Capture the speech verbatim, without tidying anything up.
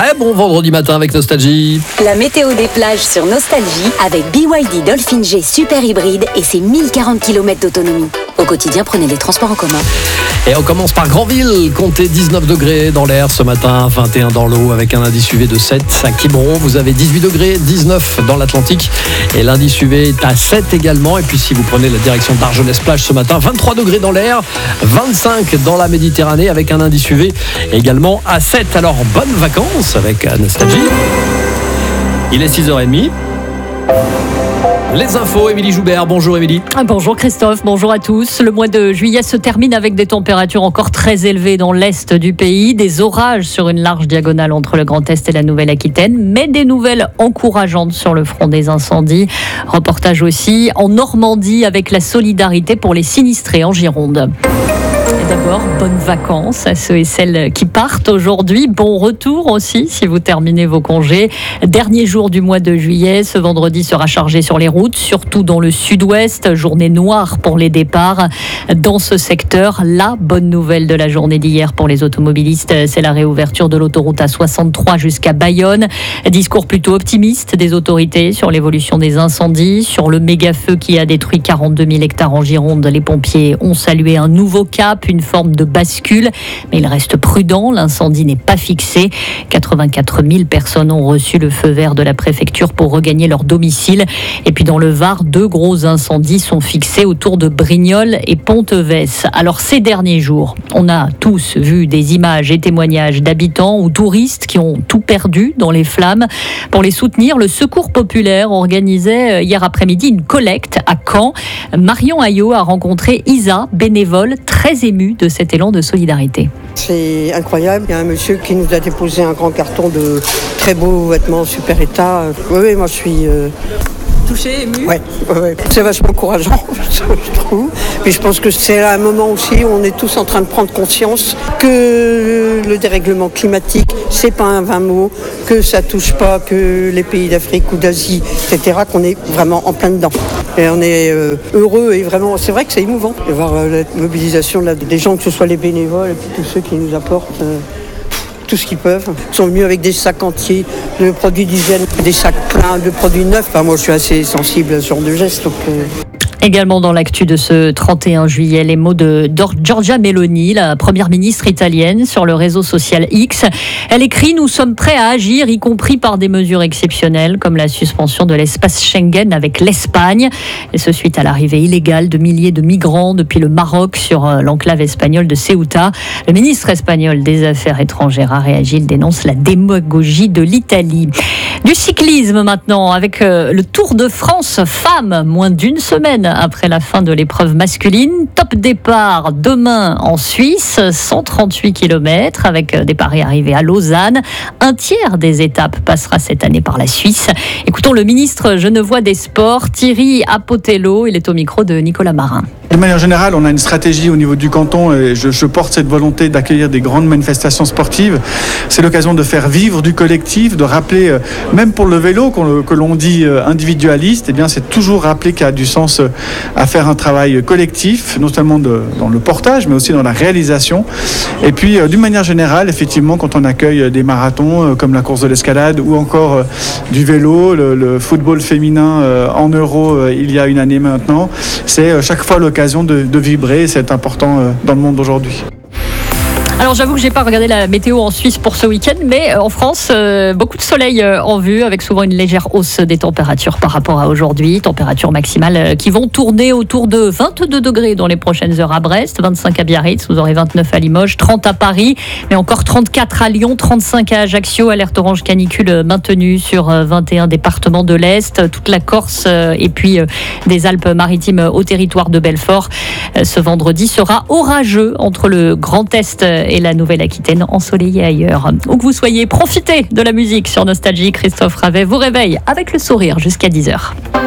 Très bon vendredi matin avec Nostalgie. La météo des plages sur Nostalgie avec B Y D Dolphin G Super Hybride et ses mille quarante kilomètres d'autonomie. Au quotidien, prenez les transports en commun. Et on commence par Granville. Comptez dix-neuf degrés dans l'air ce matin, vingt et un dans l'eau avec un indice U V de sept. À Quiberon, vous avez dix-huit degrés, dix-neuf dans l'Atlantique. Et l'indice U V est à sept également. Et puis si vous prenez la direction d'Argelès-Plage ce matin, vingt-trois degrés dans l'air, vingt-cinq dans la Méditerranée avec un indice U V également à sept. Alors bonnes vacances avec Nostalgie. Il est six heures trente. Les infos, Émilie Joubert. Bonjour Émilie. Bonjour Christophe, bonjour à tous. Le mois de juillet se termine avec des températures encore très élevées dans l'est du pays, des orages sur une large diagonale entre le Grand Est et la Nouvelle-Aquitaine, mais des nouvelles encourageantes sur le front des incendies. Reportage aussi en Normandie avec la solidarité pour les sinistrés en Gironde. Et d'abord, bonnes vacances à ceux et celles qui partent aujourd'hui. Bon retour aussi si vous terminez vos congés. Dernier jour du mois de juillet, ce vendredi sera chargé sur les routes, surtout dans le sud-ouest. Journée noire pour les départs dans ce secteur. La bonne nouvelle de la journée d'hier pour les automobilistes, c'est la réouverture de l'autoroute A soixante-trois jusqu'à Bayonne. Discours plutôt optimiste des autorités sur l'évolution des incendies, sur le méga-feu qui a détruit quarante-deux mille hectares en Gironde. Les pompiers ont salué un nouveau cap, une forme de bascule, mais il reste prudent, l'incendie n'est pas fixé. quatre-vingt-quatre mille personnes ont reçu le feu vert de la préfecture pour regagner leur domicile. Et puis dans le Var, deux gros incendies sont fixés autour de Brignoles et Pontevès. Alors ces derniers jours, on a tous vu des images et témoignages d'habitants ou touristes qui ont tout perdu dans les flammes. Pour les soutenir, le Secours populaire organisait hier après-midi une collecte à Caen. Marion Ayot a rencontré Isa, bénévole, très émue de cet élan de solidarité. C'est incroyable, il y a un monsieur qui nous a déposé un grand carton de très beaux vêtements, super état. Oui, oui, moi je suis... Euh... Touché, ému. Ouais, ouais, ouais. C'est vachement encourageant, je trouve. Puis je pense que c'est un moment aussi où on est tous en train de prendre conscience que le dérèglement climatique, c'est pas un vain mot, que ça touche pas que les pays d'Afrique ou d'Asie, et cetera, qu'on est vraiment en plein dedans. Et on est euh, heureux et vraiment, c'est vrai que c'est émouvant de voir euh, la mobilisation là, des gens, que ce soit les bénévoles et puis tous ceux qui nous apportent. Euh, tout ce qu'ils peuvent. Ils sont venus avec des sacs entiers de produits d'hygiène, des sacs pleins de produits neufs. Enfin, moi, je suis assez sensible à ce genre de geste. Donc, euh... Également dans l'actu de ce trente et un juillet, les mots de Giorgia Meloni, la première ministre italienne, sur le réseau social X. Elle écrit « Nous sommes prêts à agir, y compris par des mesures exceptionnelles, comme la suspension de l'espace Schengen avec l'Espagne. » Et ce suite à l'arrivée illégale de milliers de migrants depuis le Maroc sur l'enclave espagnole de Ceuta. Le ministre espagnol des Affaires étrangères a réagi. Il dénonce la démagogie de l'Italie. Du cyclisme maintenant, avec le Tour de France femmes, moins d'une semaine après la fin de l'épreuve masculine. Top départ demain en Suisse, cent trente-huit kilomètres avec départ et arrivée à Lausanne. Un tiers des étapes passera cette année par la Suisse. Écoutons le ministre genevois des Sports, Thierry Apotello. Il est au micro de Nicolas Marin. De manière générale, on a une stratégie au niveau du canton et je, je porte cette volonté d'accueillir des grandes manifestations sportives. C'est l'occasion de faire vivre du collectif, de rappeler, même pour le vélo, que l'on dit individualiste, eh bien c'est toujours rappeler qu'il y a du sens à faire un travail collectif, non seulement de, dans le portage, mais aussi dans la réalisation. Et puis, d'une manière générale, effectivement, quand on accueille des marathons comme la course de l'escalade ou encore du vélo, le, le football féminin en Euro il y a une année maintenant, c'est chaque fois l'occasion De, de vibrer, c'est important euh, dans le monde d'aujourd'hui. Alors j'avoue que j'ai pas regardé la météo en Suisse pour ce week-end, mais en France, euh, beaucoup de soleil euh, en vue, avec souvent une légère hausse des températures par rapport à aujourd'hui. Températures maximales euh, qui vont tourner autour de vingt-deux degrés dans les prochaines heures à Brest, vingt-cinq à Biarritz, vous aurez vingt-neuf à Limoges, trente à Paris, mais encore trente-quatre à Lyon, trente-cinq à Ajaccio. Alerte orange canicule maintenue sur euh, vingt et un départements de l'Est, toute la Corse euh, et puis euh, des Alpes-Maritimes au territoire de Belfort. Euh, ce vendredi sera orageux entre le Grand Est et la Nouvelle-Aquitaine, ensoleillée ailleurs. Où que vous soyez, profitez de la musique sur Nostalgie. Christophe Ravet vous réveille avec le sourire jusqu'à dix heures.